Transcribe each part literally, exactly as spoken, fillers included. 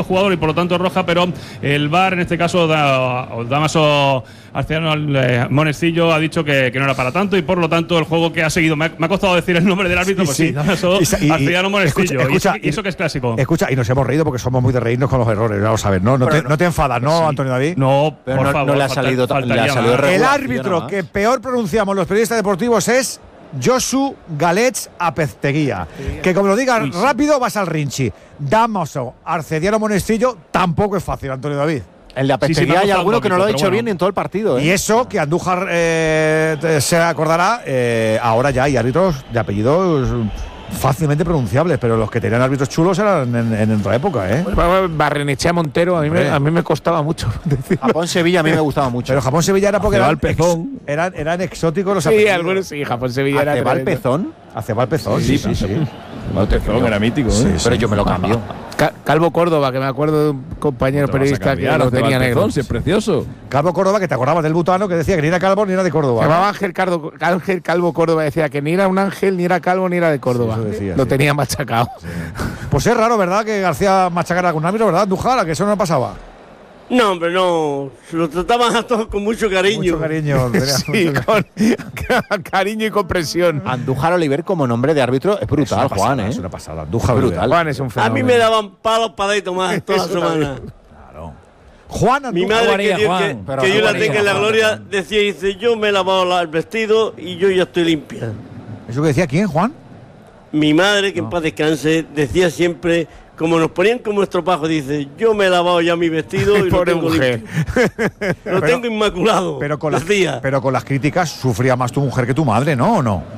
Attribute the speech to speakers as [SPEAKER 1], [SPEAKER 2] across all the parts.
[SPEAKER 1] jugador y por lo tanto roja, pero el V A R, en este caso da, Dámaso Arcediano eh, Monestillo, ha dicho que, que no era para tanto y por lo tanto el juego que ha seguido, me ha, me ha costado decir el nombre del árbitro, pues sí, sí Dámaso Arcediano Monestillo, escucha, escucha, y, y eso que es clásico.
[SPEAKER 2] Escucha, y nos hemos reído porque somos muy de reírnos con los errores, ya lo sabes, ¿no? No, te, no, no te enfadas, ¿no, sí. Antonio David?
[SPEAKER 1] No,
[SPEAKER 3] pero
[SPEAKER 1] por
[SPEAKER 3] no,
[SPEAKER 1] favor.
[SPEAKER 3] No le ha salido,
[SPEAKER 1] falta,
[SPEAKER 3] le ha salido
[SPEAKER 2] el árbitro que peor pronunciamos los periodistas deportivos es Josu Galets Apezteguía, que como lo digas Uy, rápido vas al Rinchi. Dámaso Arcediano Monestillo tampoco es fácil, Antonio David.
[SPEAKER 3] El de Apezteguía sí, sí, hay alguno que no lo ha dicho bueno. bien en todo el partido. ¿eh?
[SPEAKER 2] Y eso que Andújar eh, se acordará, eh, ahora ya hay árbitros de apellidos fácilmente pronunciables, pero los que tenían árbitros chulos eran en, en otra época, ¿eh?
[SPEAKER 4] Barrenechea Montero, a mí, me, a mí me costaba mucho decirlo.
[SPEAKER 3] Japón Sevilla a mí me gustaba mucho.
[SPEAKER 2] Pero Japón Sevilla era porque eran, ex, eran, eran exóticos los apellidos.
[SPEAKER 4] Sí, algunos sí, Japón Sevilla era.
[SPEAKER 3] ¿Acebal Pezón?
[SPEAKER 2] Acebal Pezón, sí, sí, sí. sí.
[SPEAKER 5] Pezón era mítico, ¿eh?
[SPEAKER 3] Sí, pero yo me lo cambio.
[SPEAKER 4] Calvo Córdoba, que me acuerdo de un compañero periodista que lo tenía negro.
[SPEAKER 5] Sí, es precioso.
[SPEAKER 2] Calvo Córdoba, que te acordabas del butano, que decía que ni era calvo ni era de Córdoba.
[SPEAKER 4] Se llamaba Ángel, Cardo, Ángel Calvo Córdoba, decía que ni era un ángel, ni era calvo, ni era de Córdoba. Sí, decía, lo sí. tenía machacado.
[SPEAKER 2] Sí. Pues es raro, ¿verdad?, que García machacara con un árbitro, ¿verdad, Andújar? Que eso no pasaba.
[SPEAKER 6] No, hombre, no. Lo trataban a todos con mucho cariño.
[SPEAKER 2] Mucho cariño.
[SPEAKER 4] sí, mucho con cariño y comprensión.
[SPEAKER 3] Andújar Oliver como nombre de árbitro es brutal, es Juan,
[SPEAKER 2] pasada,
[SPEAKER 3] ¿eh?
[SPEAKER 2] Es una pasada. Andújar brutal.
[SPEAKER 4] Juan es un fenómeno.
[SPEAKER 6] A mí me daban palos para ir tomar toda la semana.
[SPEAKER 2] Claro. Juan Andújar.
[SPEAKER 6] Mi madre,
[SPEAKER 5] haría,
[SPEAKER 6] que,
[SPEAKER 5] Juan,
[SPEAKER 6] que, que yo la tenga en la gloria, decía, dice, yo me he lavado el vestido y yo ya estoy limpia.
[SPEAKER 2] ¿Eso que decía quién, Juan?
[SPEAKER 6] Mi madre, que no. en paz descanse, decía siempre, como nos ponían como estropajo, dice, yo me he lavado ya mi vestido y lo tengo limpio. Lo pero, tengo inmaculado.
[SPEAKER 2] Pero con, las, pero con las críticas sufría más tu mujer que tu madre, ¿no? ¿O no?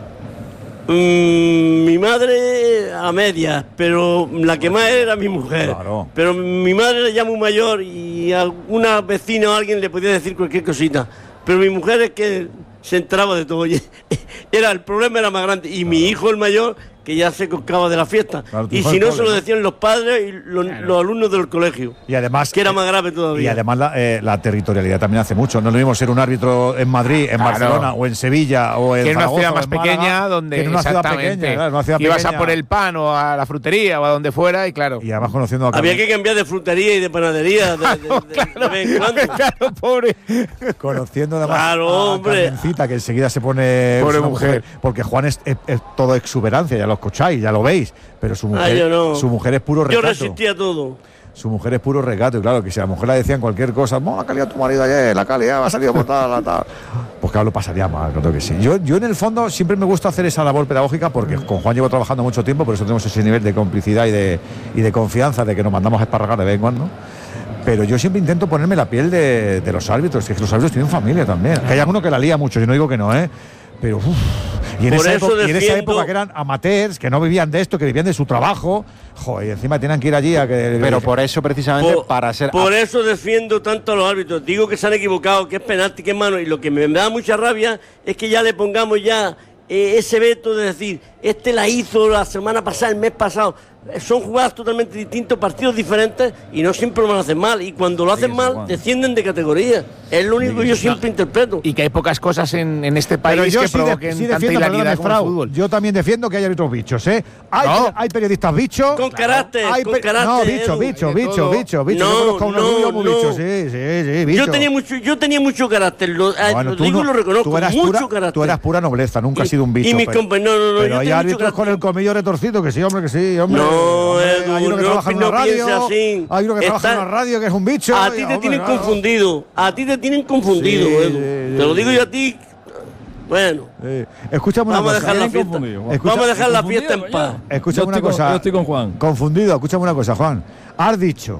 [SPEAKER 6] Mm, mi madre a medias, pero la que más era mi mujer.
[SPEAKER 2] Claro.
[SPEAKER 6] Pero mi madre era ya muy mayor y a alguna vecina o alguien le podía decir cualquier cosita. Pero mi mujer es que se enteraba de todo. Era, el problema era más grande. Y claro. mi hijo, el mayor, que ya se coscaba de la fiesta. Claro, y si no, se lo decían los padres y los, claro. los alumnos del colegio.
[SPEAKER 2] Y además,
[SPEAKER 6] que era más grave todavía.
[SPEAKER 2] Y además la, eh, la territorialidad también hace mucho. No es lo mismo ser un árbitro en Madrid, en claro. Barcelona o en Sevilla o en
[SPEAKER 4] que en una ciudad más
[SPEAKER 2] Málaga,
[SPEAKER 4] pequeña donde
[SPEAKER 2] que en una ciudad pequeña, claro, una ciudad
[SPEAKER 4] ibas
[SPEAKER 2] pequeña.
[SPEAKER 4] a por el pan o a la frutería o a donde fuera y claro.
[SPEAKER 2] Y además conociendo a
[SPEAKER 6] había que cambiar de frutería y de panadería de, de, de,
[SPEAKER 4] claro,
[SPEAKER 6] de vez en cuando.
[SPEAKER 4] Claro, pobre.
[SPEAKER 2] Conociendo además
[SPEAKER 6] claro,
[SPEAKER 2] a
[SPEAKER 6] hombre.
[SPEAKER 2] Carmencita, que enseguida se pone
[SPEAKER 4] pobre mujer.
[SPEAKER 2] mujer. Porque Juan es, es, es todo exuberancia, ya lo escucháis, ya lo veis. Pero su mujer,
[SPEAKER 6] ah, yo no.
[SPEAKER 2] su mujer es puro recato.
[SPEAKER 6] Yo resistía todo.
[SPEAKER 2] Su mujer es puro recato. Y claro, que si a la mujer le decían cualquier cosa, no, la calidad de tu marido ayer, la calidad ha salido por tal, la tal. Pues claro, lo pasaría mal, creo que sí. Yo, yo en el fondo siempre me gusta hacer esa labor pedagógica porque con Juan llevo trabajando mucho tiempo, por eso tenemos ese nivel de complicidad y de, y de confianza de que nos mandamos a esparragar de vez en cuando. Pero yo siempre intento ponerme la piel de, de los árbitros, que los árbitros tienen familia también. Que hay alguno que la lía mucho, yo no digo que no, ¿eh? Pero uff. Y en, esa época, y en esa época que eran amateurs, que no vivían de esto, que vivían de su trabajo, joder, y encima tenían que ir allí a que…
[SPEAKER 3] Pero por eso, precisamente,
[SPEAKER 6] por,
[SPEAKER 3] para ser…
[SPEAKER 6] Por eso defiendo tanto a los árbitros. Digo que se han equivocado, que es penalti, que es mano. Y lo que me da mucha rabia es que ya le pongamos ya eh, ese veto de decir, este la hizo la semana pasada, el mes pasado. Son jugadas totalmente distintas, partidos diferentes y no siempre lo hacen mal. Y cuando lo hacen sí, mal, descienden de categoría. Es lo único que yo siempre no. interpreto.
[SPEAKER 4] Y que hay pocas cosas en, en este país
[SPEAKER 2] yo
[SPEAKER 4] que
[SPEAKER 2] sí
[SPEAKER 4] provoquen
[SPEAKER 2] de, sí
[SPEAKER 4] tanta hilaridad como el fútbol.
[SPEAKER 2] Yo también defiendo que hay árbitros bichos, ¿eh? Hay,
[SPEAKER 4] no.
[SPEAKER 2] hay periodistas bichos.
[SPEAKER 6] Con carácter,
[SPEAKER 2] hay
[SPEAKER 6] con carácter.
[SPEAKER 2] No, bicho, bicho, bicho, bicho, bicho.
[SPEAKER 6] No,
[SPEAKER 2] yo conozco a unos
[SPEAKER 6] no,
[SPEAKER 2] rubios muy
[SPEAKER 6] no.
[SPEAKER 2] bichos, sí, sí, sí, bicho.
[SPEAKER 6] Yo tenía mucho, yo tenía mucho carácter, lo, bueno, lo digo no, y lo reconozco,
[SPEAKER 2] tú eras
[SPEAKER 6] mucho
[SPEAKER 2] pura,
[SPEAKER 6] carácter.
[SPEAKER 2] Tú eras pura nobleza, nunca
[SPEAKER 6] y,
[SPEAKER 2] has sido un bicho.
[SPEAKER 6] Y mis
[SPEAKER 2] pero,
[SPEAKER 6] compañeros, no, no, no.
[SPEAKER 2] Pero hay árbitros con el comillo retorcido, que sí, hombre, que sí, hombre.
[SPEAKER 6] No,
[SPEAKER 2] hay uno que trabaja en una radio, hay uno que trabaja en una radio que es un bicho.
[SPEAKER 6] A ti te tienen confundido, a ti te tienen confundido, Edu. Te lo digo yo a ti. Bueno,
[SPEAKER 2] eh, escúchame una
[SPEAKER 6] vamos
[SPEAKER 2] cosa.
[SPEAKER 6] A dejar la fiesta. Escucha, vamos a dejar la fiesta en paz.
[SPEAKER 2] Escúchame una
[SPEAKER 5] con,
[SPEAKER 2] cosa.
[SPEAKER 5] Yo estoy con Juan.
[SPEAKER 2] Confundido, escúchame una cosa, Juan. Has dicho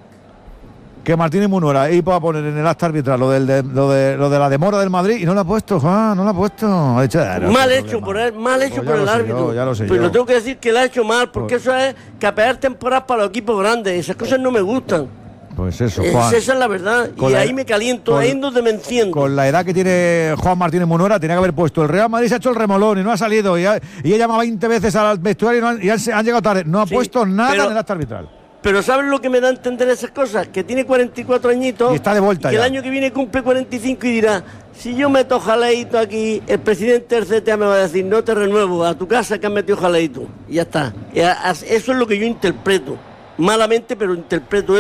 [SPEAKER 2] que Martínez Munuera iba a poner en el acta arbitral lo, del, de, lo, de, lo de la demora del Madrid y no lo ha puesto, Juan, no lo ha puesto. Ha dicho, ah, no,
[SPEAKER 6] mal
[SPEAKER 2] no
[SPEAKER 6] hecho por él, mal hecho pues por el árbitro.
[SPEAKER 2] Yo, ya lo sé
[SPEAKER 6] Pero
[SPEAKER 2] yo.
[SPEAKER 6] lo tengo que decir que lo ha hecho mal, porque pues, eso es capear temporadas para los equipos grandes. Esas cosas no me gustan.
[SPEAKER 2] Pues eso, Juan.
[SPEAKER 6] Esa es la verdad. Y la, ahí me caliento, ahí es donde me enciendo.
[SPEAKER 2] Con la edad que tiene Juan Martínez Munuera, tenía que haber puesto el Real Madrid, se ha hecho el remolón y no ha salido. Y ha, y ha llamado veinte veces al vestuario y, no han, y han, han llegado tarde. No ha sí, puesto nada pero, en el acta arbitral.
[SPEAKER 6] Pero ¿sabes lo que me da a entender esas cosas? Que tiene cuarenta y cuatro añitos.
[SPEAKER 2] Y está de vuelta
[SPEAKER 6] y que
[SPEAKER 2] ya.
[SPEAKER 6] el año que viene cumple cuarenta y cinco y dirá, si yo meto jaleito aquí, el presidente del C T A me va a decir, no te renuevo, a tu casa que has metido jaleito. Y ya está. Eso es lo que yo interpreto. Malamente, pero interpreto